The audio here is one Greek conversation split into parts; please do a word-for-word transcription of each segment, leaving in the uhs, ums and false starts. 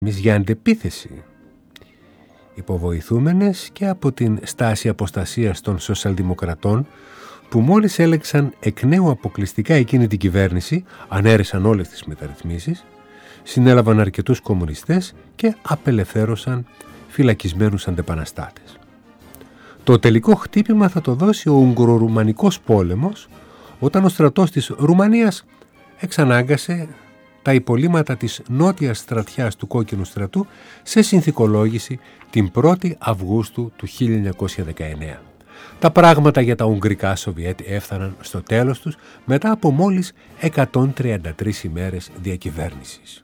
για αντεπίθεση, υποβοηθούμενες και από την στάση αποστασίας των σοσιαλδημοκρατών που μόλις έλεξαν εκ νέου αποκλειστικά εκείνη την κυβέρνηση, ανέρεσαν όλες τις μεταρρυθμίσεις, συνέλαβαν αρκετούς κομμουνιστές και απελευθέρωσαν φυλακισμένους αντεπαναστάτες. Το τελικό χτύπημα θα το δώσει ο Ουγγρο-Ρουμανικός πόλεμος, όταν ο στρατός της Ρουμανίας εξανάγκασε τα υπολείμματα της νότιας στρατιάς του Κόκκινου στρατού σε συνθηκολόγηση την πρώτη Αυγούστου του χίλια εννιακόσια δεκαεννέα. Τα πράγματα για τα Ουγγρικά Σοβιέτ έφταναν στο τέλος τους μετά από μόλις εκατόν τριάντα τρεις ημέρες διακυβέρνησης.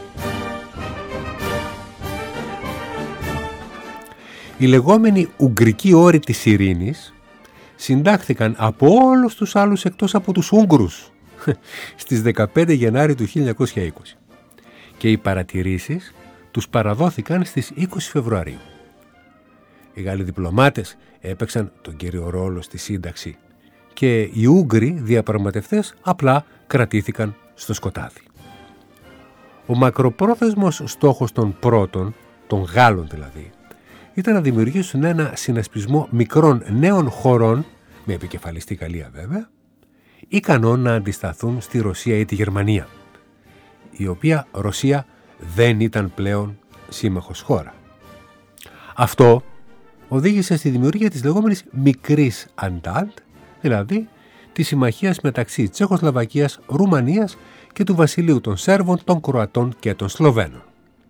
Οι λεγόμενοι Ουγγρικοί όροι της ειρήνης συντάχθηκαν από όλους τους άλλους εκτός από τους Ούγγρους στις δεκαπέντε Γενάρη του χίλια εννιακόσια είκοσι και οι παρατηρήσεις τους παραδόθηκαν στις είκοσι Φεβρουαρίου. Οι Γάλλοι διπλωμάτες έπαιξαν τον κύριο ρόλο στη σύνταξη και οι Ούγγροι διαπραγματευτές απλά κρατήθηκαν στο σκοτάδι. Ο μακροπρόθεσμος στόχος των πρώτων, των Γάλλων δηλαδή, ήταν να δημιουργήσουν ένα συνασπισμό μικρών νέων χωρών, με επικεφαλής τη Γαλλία βέβαια, ικανόν να αντισταθούν στη Ρωσία ή τη Γερμανία, η οποία Ρωσία δεν ήταν πλέον σύμμαχος χώρα. Αυτό οδήγησε στη δημιουργία της λεγόμενης μικρής Αντάλτ, δηλαδή της συμμαχίας μεταξύ Τσεχοσλοβακίας, Ρουμανίας και του βασιλείου των Σέρβων, των Κροατών και των Σλοβαίνων.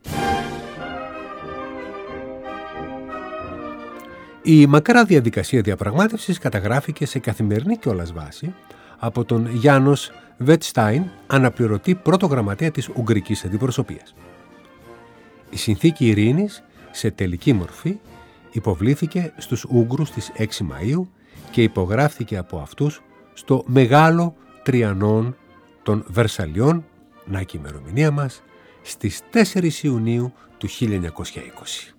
Η μακρά διαδικασία διαπραγμάτευσης καταγράφηκε σε καθημερινή κιόλας βάση από τον Γιάνος Βετστάιν, αναπληρωτή πρώτο γραμματέα της Ουγγρικής Αντιπροσωπείας. Η συνθήκη ειρήνης σε τελική μορφή υποβλήθηκε στους Ούγγρους στις έξι Μαΐου και υπογράφηκε από αυτούς στο Μεγάλο Τριανόν των Βερσαλιών, να και η ημερομηνία μας, στις τέσσερις Ιουνίου του χίλια εννιακόσια είκοσι.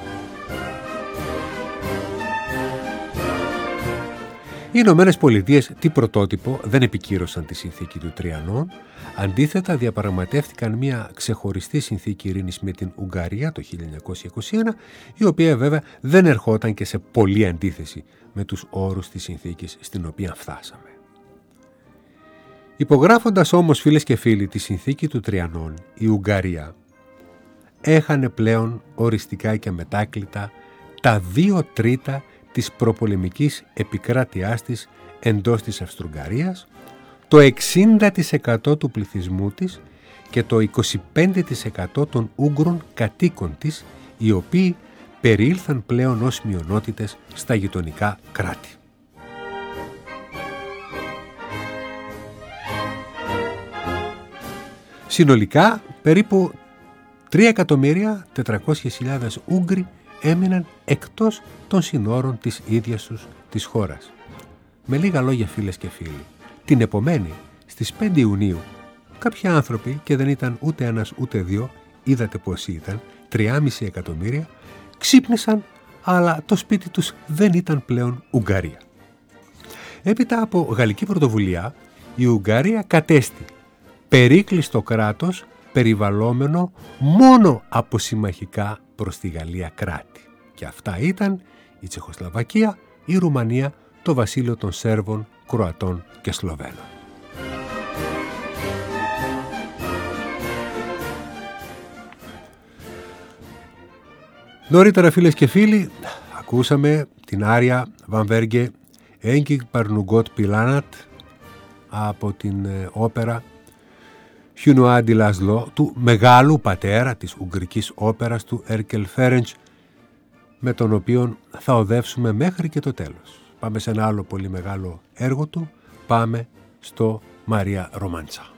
Οι Ηνωμένες Πολιτείες τι πρωτότυπο δεν επικύρωσαν τη συνθήκη του Τριανόν, αντίθετα διαπραγματεύτηκαν μια ξεχωριστή συνθήκη ειρήνης με την Ουγγαρία το χίλια εννιακόσια είκοσι ένα, η οποία βέβαια δεν ερχόταν και σε πολλή αντίθεση με τους όρους της συνθήκης στην οποία φτάσαμε. Υπογράφοντας όμως, φίλες και φίλοι, τη συνθήκη του Τριανόν, η Ουγγαρία έχανε πλέον οριστικά και αμετάκλητα τα δύο τρίτα της προπολεμικής επικράτειάς της εντός της Αυστρουγγαρίας, το εξήντα τοις εκατό του πληθυσμού της και το είκοσι πέντε τοις εκατό των Ούγγρων κατοίκων της, οι οποίοι περιήλθαν πλέον ως μειονότητες στα γειτονικά κράτη. Συνολικά, περίπου τρία εκατομμύρια τετρακόσιες χιλιάδες Ούγγροι έμειναν εκτός των συνόρων της ίδιας τους της χώρας. Με λίγα λόγια, φίλες και φίλοι, την επομένη, στις πέντε Ιουνίου, κάποιοι άνθρωποι, και δεν ήταν ούτε ένας ούτε δύο, είδατε πόσοι ήταν, τριάμισι εκατομμύρια, ξύπνησαν, αλλά το σπίτι τους δεν ήταν πλέον Ουγγαρία. Έπειτα από γαλλική πρωτοβουλία, η Ουγγαρία κατέστη περίκλειστο κράτος, περιβαλλόμενο μόνο από συμμαχικά προς τη Γαλλία κράτη. Και αυτά ήταν η Τσεχοσλοβακία, η Ρουμανία, το βασίλειο των Σέρβων, Κροατών και Σλοβαίνων. Νωρίτερα, φίλες και φίλοι, ακούσαμε την άρια Βαμβέργε Έγκυ Παρνουγκότ Πιλάνατ από την ε, όπερα Χιουνουάντι Λασλό, του μεγάλου πατέρα της Ουγγρικής όπερας, του Έρκελ Φέρεντς, με τον οποίο θα οδεύσουμε μέχρι και το τέλος. Πάμε σε ένα άλλο πολύ μεγάλο έργο του, πάμε στο Μαρία Ρομάντσα.